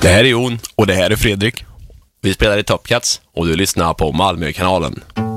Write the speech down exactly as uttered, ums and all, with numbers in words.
Det här är Jon och det här är Fredrik. Vi spelar i Top Cats och du lyssnar på Malmökanalen.